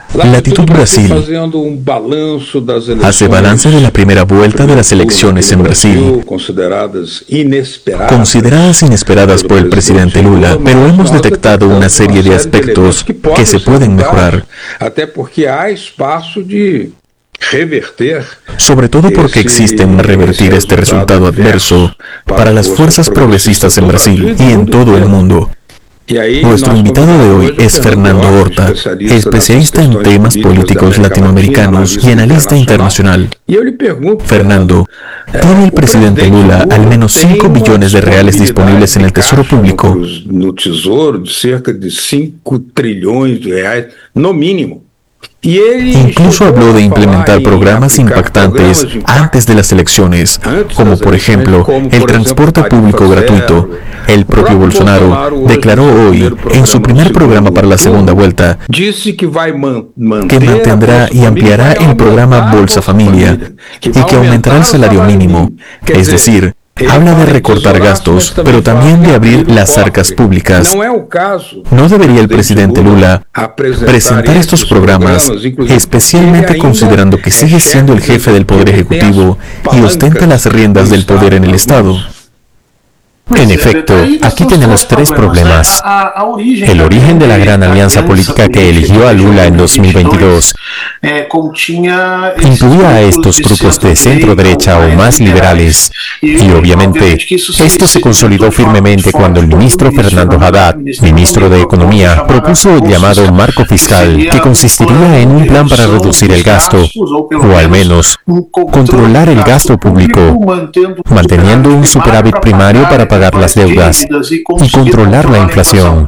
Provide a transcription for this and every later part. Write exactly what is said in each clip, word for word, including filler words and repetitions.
Latitud Brasil hace balance de la primera vuelta de las elecciones en Brasil, consideradas inesperadas por el presidente Lula, pero hemos detectado una serie de aspectos que se pueden mejorar. Sobre todo porque existen revertir este resultado adverso para las fuerzas progresistas en Brasil y en todo el mundo. Nuestro invitado de hoy es Fernando Horta, especialista en temas políticos latinoamericanos y analista internacional. Fernando, ¿tiene el presidente Lula al menos cinco billones de reales disponibles en el Tesoro Público? Cerca de cinco trilhões de reais, no mínimo. Incluso habló de implementar programas impactantes antes de las elecciones, como por ejemplo el transporte público gratuito. El propio Bolsonaro declaró hoy, en su primer programa para la segunda vuelta, que mantendrá y ampliará el programa Bolsa Familia y que aumentará el salario mínimo, es decir, habla de recortar gastos, pero también de abrir las arcas públicas. ¿No debería el presidente Lula presentar estos programas, especialmente considerando que sigue siendo el jefe del Poder Ejecutivo y ostenta las riendas del poder en el Estado? En efecto, aquí tenemos tres problemas. El origen de la gran alianza política que eligió a Lula en dos mil veintidós incluía a estos grupos de centro-derecha o más liberales, y obviamente esto se consolidó firmemente cuando el ministro Fernando Haddad, ministro de Economía, propuso el llamado marco fiscal, que consistiría en un plan para reducir el gasto, o al menos controlar el gasto público, manteniendo un superávit primario para pagar las deudas y controlar la inflación.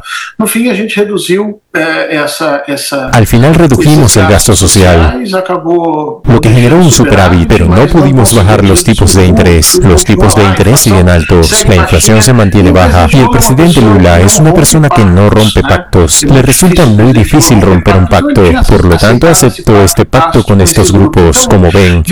Al final redujimos el gasto social, lo que generó un superávit, pero no pudimos bajar los tipos de interés. Los tipos de interés siguen altos, la inflación se mantiene baja, y el presidente Lula es una persona que no rompe pactos. Le resulta muy difícil romper un pacto, por lo tanto aceptó este pacto con estos grupos. Como ven,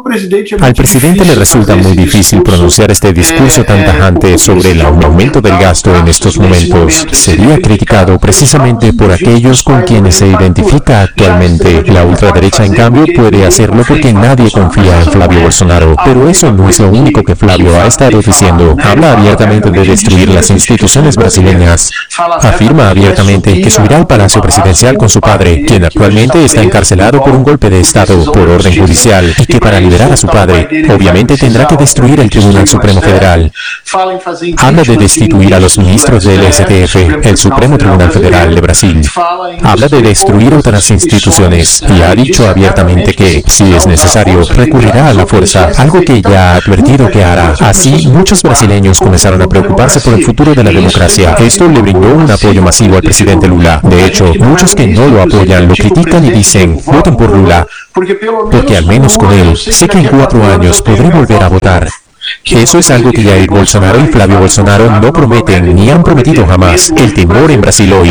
al presidente le resulta muy difícil pronunciar este discurso tan tajante sobre el aumento del gasto en estos momentos. Sería criticado precisamente por aquellos con quienes se identifica actualmente. La ultraderecha, en cambio, puede hacerlo porque nadie confía en Flavio Bolsonaro. Pero eso no es lo único que Flavio ha estado diciendo. Habla abiertamente de destruir las instituciones brasileñas. Afirma abiertamente que subirá al Palacio Presidencial con su padre, quien actualmente está encarcelado por un golpe de Estado por orden judicial, y que para liberar a su padre, obviamente tendrá que destruir el Tribunal Supremo Federal. Habla de destituir a los ministros del S T F, el Supremo Tribunal Federal de Brasil. Habla de destruir otras instituciones y ha dicho abiertamente que, si es necesario, recurrirá a la fuerza, algo que ya ha advertido que hará. Así, muchos brasileños comenzaron a preocuparse por el futuro de la democracia. Esto le brindó un apoyo masivo al presidente Lula. De hecho, muchos que no lo apoyan lo critican y dicen, voten por Lula, porque al menos con él, sé que en cuatro años podré volver a votar. Eso es algo que Jair Bolsonaro y Flavio Bolsonaro no prometen ni han prometido jamás. El temor en Brasil hoy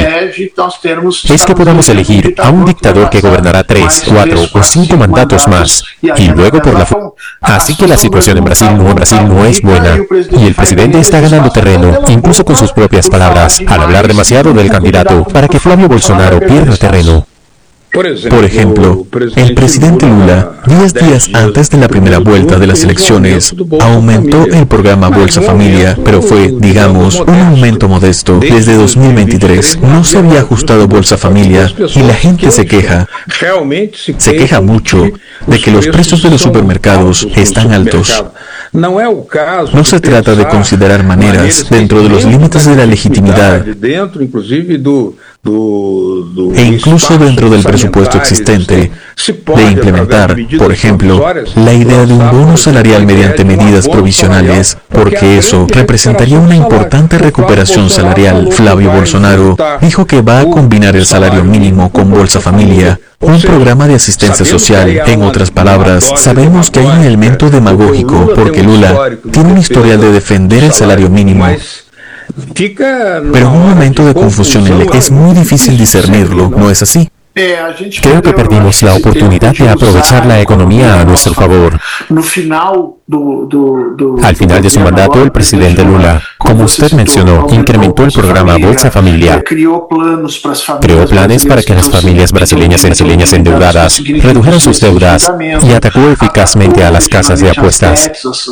es que podamos elegir a un dictador que gobernará tres, cuatro o cinco mandatos más, y luego por la fuerza. Así que la situación en Brasil no, en Brasil no es buena, y el presidente está ganando terreno, incluso con sus propias palabras, al hablar demasiado del candidato, para que Flavio Bolsonaro pierda terreno. Por ejemplo, el presidente Lula, diez días antes de la primera vuelta de las elecciones, aumentó el programa Bolsa Familia, pero fue, digamos, un aumento modesto. Desde dos mil veintitrés no se había ajustado Bolsa Familia y la gente se queja, se queja mucho de que los precios de los supermercados están altos. No se trata de considerar maneras, dentro de los límites de la legitimidad, e incluso dentro del presupuesto existente, de implementar, por ejemplo, la idea de un bono salarial mediante medidas provisionales, porque eso representaría una importante recuperación salarial. Flavio Bolsonaro dijo que va a combinar el salario mínimo con Bolsa Familia, un programa de asistencia social. En otras palabras, sabemos que hay un elemento demagógico, porque Lula tiene un historial de defender el salario mínimo. Pero en un momento de confusión es muy difícil discernirlo, ¿no es así? Creo que perdimos la oportunidad de aprovechar la economía a nuestro favor. Al final de su mandato, el presidente Lula, como usted mencionó, incrementó el programa Bolsa Familia, creó planes para que las familias brasileñas y brasileñas endeudadas redujeran sus deudas y atacó eficazmente a las casas de apuestas.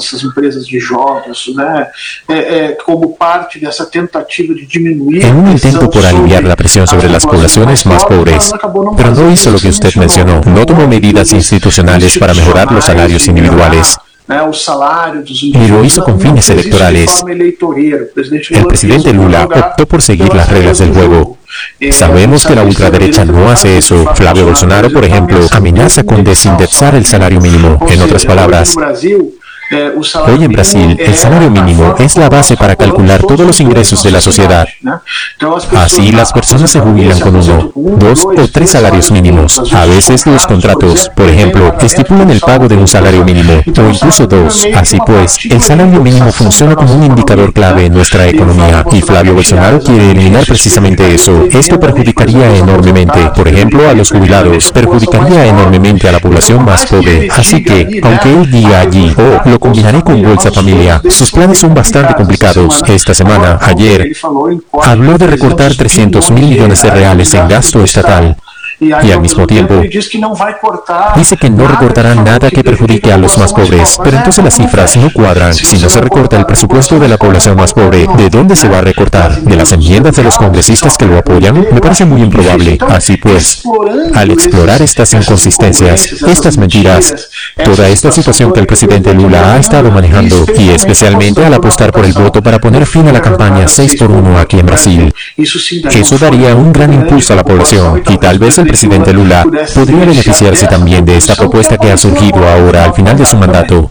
En un intento por aliviar la presión sobre las poblaciones más pobres, pero no hizo lo que usted mencionó, no tomó medidas institucionales para mejorar los salarios individuales. Y lo hizo con fines electorales. El presidente Lula optó por seguir las reglas del juego. Sabemos que la ultraderecha no hace eso. Flavio Bolsonaro, por ejemplo, amenaza con desindexar el salario mínimo. En otras palabras, hoy en Brasil, el salario mínimo es la base para calcular todos los ingresos de la sociedad. Así, las personas se jubilan con uno, dos o tres salarios mínimos. A veces los contratos, por ejemplo, estipulan el pago de un salario mínimo, o incluso dos. Así pues, el salario mínimo funciona como un indicador clave en nuestra economía, y Flavio Bolsonaro quiere eliminar precisamente eso. Esto perjudicaría enormemente, por ejemplo, a los jubilados, perjudicaría enormemente a la población más pobre. Así que, aunque él diga allí, oh, lo combinaré con Bolsa Familia, sus planes son bastante complicados. Esta semana, ayer, habló de recortar trescientos mil millones de reales en gasto estatal. Y al mismo tiempo, dice que no recortará nada que perjudique a los más pobres. Pero entonces las cifras no cuadran. Si no se recorta el presupuesto de la población más pobre, ¿de dónde se va a recortar? ¿De las enmiendas de los congresistas que lo apoyan? Me parece muy improbable. Así pues, al explorar estas inconsistencias, estas mentiras, toda esta situación que el presidente Lula ha estado manejando, y especialmente al apostar por el voto para poner fin a la campaña seis por uno aquí en Brasil, eso daría un gran impulso a la población, y tal vez el presidente Lula podría beneficiarse también de esta propuesta que ha surgido ahora al final de su mandato.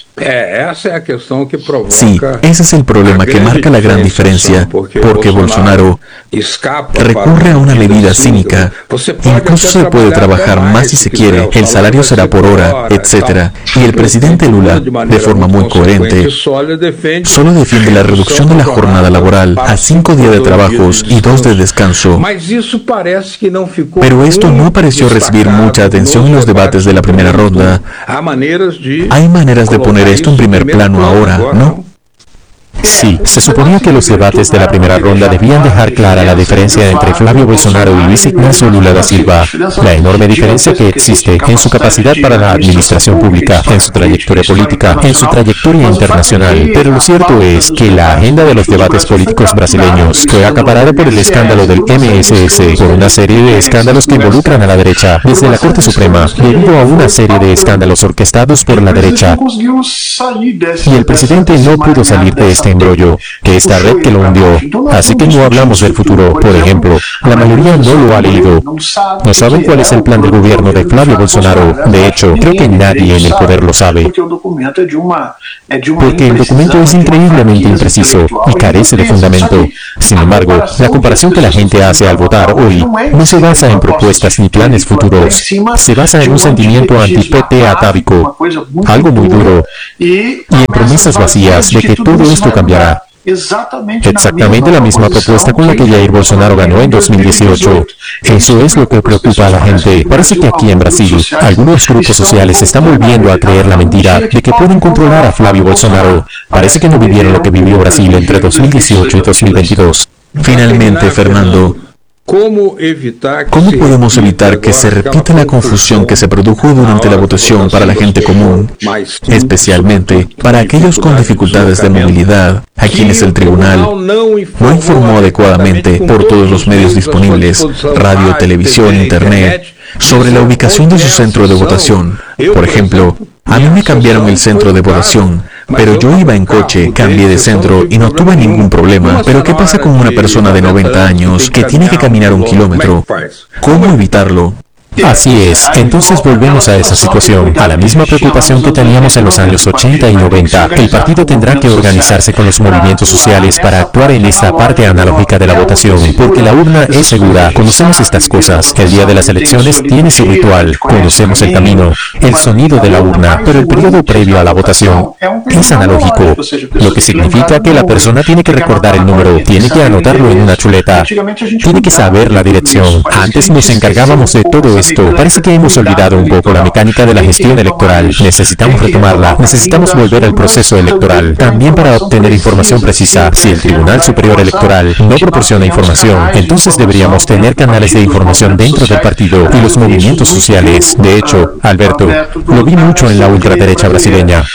Sí, ese es el problema que marca la gran diferencia, porque Bolsonaro recurre a una medida cínica. Incluso se puede trabajar más si se quiere, el salario será por hora, etcétera. Y el presidente Lula, de forma muy coherente, solo defiende la reducción de la jornada laboral a cinco días de trabajos y dos de descanso. Pero esto no pareció recibir mucha atención en los debates de la primera ronda. Hay maneras de poner esto en primer plano ahora, ¿no? Sí, se suponía que los debates de la primera ronda debían dejar clara la diferencia entre Flavio Bolsonaro y Luis Ignacio Lula da Silva, la enorme diferencia que existe en su capacidad para la administración pública, en su trayectoria política, en su trayectoria internacional. Pero lo cierto es que la agenda de los debates políticos brasileños fue acaparada por el escándalo del M S S, por una serie de escándalos que involucran a la derecha, desde la Corte Suprema, debido a una serie de escándalos orquestados por la derecha. Y el presidente no pudo salir de este embrollo, de esta red que lo hundió. Así que no hablamos del futuro. Por ejemplo, la mayoría no lo ha leído. No saben cuál es el plan de gobierno de Flavio Bolsonaro. De hecho, creo que nadie en el poder lo sabe. Porque el documento es increíblemente impreciso y carece de fundamento. Sin embargo, la comparación que la gente hace al votar hoy no se basa en propuestas ni planes futuros. Se basa en un sentimiento anti-P T atávico, algo muy duro, y en promesas vacías de que todo esto cambiará. Exactamente la misma propuesta con la que Jair Bolsonaro ganó en dos mil dieciocho. Eso es lo que preocupa a la gente. Parece que aquí en Brasil, algunos grupos sociales están volviendo a creer la mentira de que pueden controlar a Flavio Bolsonaro. Parece que no vivieron lo que vivió Brasil entre dos mil dieciocho y dos mil veintidós. Finalmente, Fernando, ¿cómo podemos evitar que se repita la confusión que se produjo durante la votación para la gente común, especialmente para aquellos con dificultades de movilidad, a quienes el tribunal no informó adecuadamente por todos los medios disponibles, radio, televisión, internet, sobre la ubicación de su centro de votación? Por ejemplo, a mí me cambiaron el centro de votación, pero yo iba en coche, cambié de centro y no tuve ningún problema. Pero ¿qué pasa con una persona de noventa años que tiene que caminar un kilómetro? ¿Cómo evitarlo? Así es, entonces volvemos a esa situación, a la misma preocupación que teníamos en los años ochenta y noventa. El partido tendrá que organizarse con los movimientos sociales para actuar en esta parte analógica de la votación, porque la urna es segura. Conocemos estas cosas. El día de las elecciones tiene su ritual, conocemos el camino, el sonido de la urna, pero el periodo previo a la votación es analógico, lo que significa que la persona tiene que recordar el número, tiene que anotarlo en una chuleta, tiene que saber la dirección. Antes nos encargábamos de todo esto esto, parece que hemos olvidado un poco la mecánica de la gestión electoral. Necesitamos retomarla. Necesitamos volver al proceso electoral. También para obtener información precisa. Si el Tribunal Superior Electoral no proporciona información, entonces deberíamos tener canales de información dentro del partido y los movimientos sociales. De hecho, Alberto, lo vi mucho en la ultraderecha brasileña.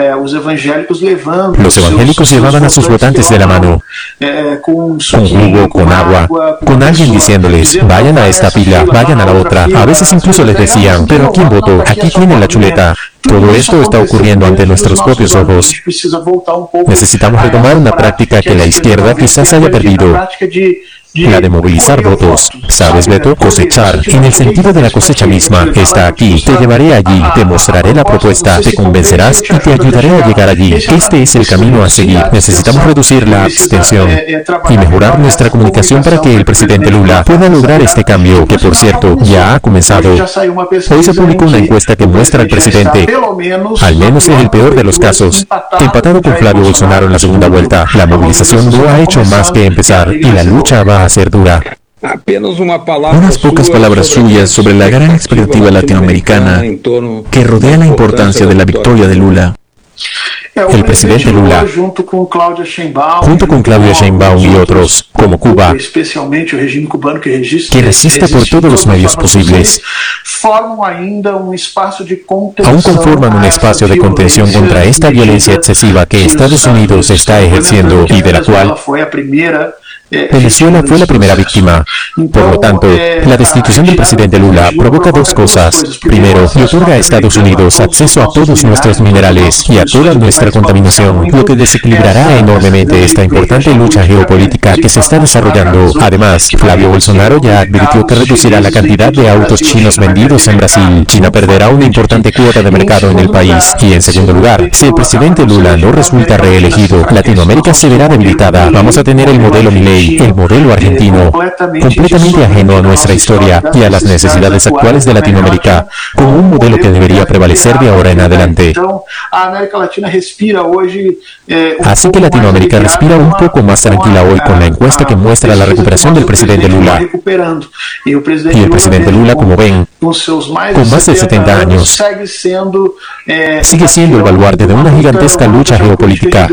Los evangélicos llevaban a sus votantes de la mano, con jugo, con agua, con alguien diciéndoles, vayan a esta pila, vayan a la otra. A veces incluso les decían, pero ¿a quién voto? Aquí tienen la chuleta. Todo esto está ocurriendo ante nuestros propios ojos. Necesitamos retomar una práctica que la izquierda quizás haya perdido. La de movilizar votos. ¿Sabes, Beto? Cosechar, en el sentido de la cosecha misma, está aquí. Te llevaré allí, te mostraré la propuesta, te convencerás y te ayudaré a llegar allí. Este es el camino a seguir. Necesitamos reducir la abstención y mejorar nuestra comunicación para que el presidente Lula pueda lograr este cambio, que por cierto, ya ha comenzado. Hoy se publicó una encuesta que muestra al presidente, al menos en el peor de los casos, empatado con Flavio Bolsonaro en la segunda vuelta. La movilización no ha hecho más que empezar y la lucha va a ser dura. Unas pocas palabras suyas sobre la gran expectativa latinoamericana que rodea la importancia de la victoria de Lula. El presidente Lula, junto con Claudia Sheinbaum y otros, como Cuba, que resiste por todos los medios posibles, aún conforman un espacio de contención contra esta violencia excesiva que Estados Unidos está ejerciendo y de la cual Venezuela fue la primera víctima. Por lo tanto, la destitución del presidente Lula provoca dos cosas. Primero, le otorga a Estados Unidos acceso a todos nuestros minerales y a toda nuestra contaminación, lo que desequilibrará enormemente esta importante lucha geopolítica que se está desarrollando. Además, Flavio Bolsonaro ya advirtió que reducirá la cantidad de autos chinos vendidos en Brasil. China perderá una importante cuota de mercado en el país. Y en segundo lugar, si el presidente Lula no resulta reelegido, Latinoamérica se verá debilitada. Vamos a tener el modelo Milei, el modelo argentino, completamente ajeno a nuestra historia y a las necesidades actuales de Latinoamérica, como un modelo que debería prevalecer de ahora en adelante. Así que Latinoamérica respira un poco más tranquila hoy con la encuesta que muestra la recuperación del presidente Lula. Y el presidente Lula, como ven, con más de setenta años, sigue siendo el baluarte de una gigantesca lucha geopolítica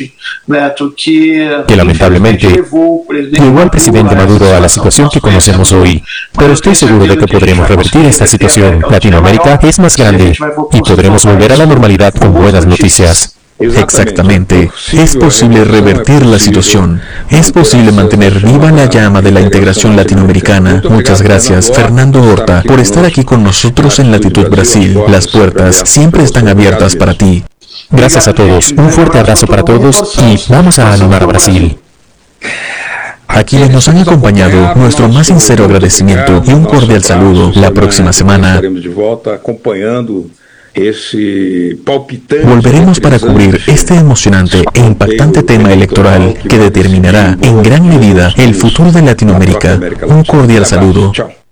que lamentablemente llevó al presidente Maduro a la situación que conocemos hoy. Pero estoy seguro de que podremos revertir esta situación. Latinoamérica es más grande y podremos volver a la normalidad con buenas noticias. Exactamente. Es posible revertir la situación. Es posible mantener viva la llama de la integración latinoamericana. Muchas gracias, Fernando Horta, por estar aquí con nosotros en Latitud Brasil. Las puertas siempre están abiertas para ti. Gracias a todos. Un fuerte abrazo para todos y vamos a animar a Brasil. A quienes nos han acompañado, nuestro más sincero agradecimiento y un cordial saludo. La próxima semana volveremos para cubrir este emocionante e impactante tema electoral que determinará en gran medida el futuro de Latinoamérica. Un cordial saludo.